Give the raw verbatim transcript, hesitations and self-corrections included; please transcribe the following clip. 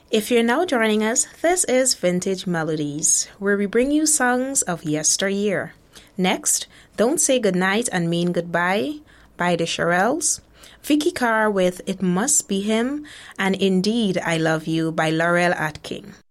If you're now joining us, this is Vintage Melodies, where we bring you songs of yesteryear. Next, Don't Say Goodnight and Mean Goodbye by the Shirelles, Vicky Carr with It Must Be Him, and Indeed I Love You by Laurel Atkin.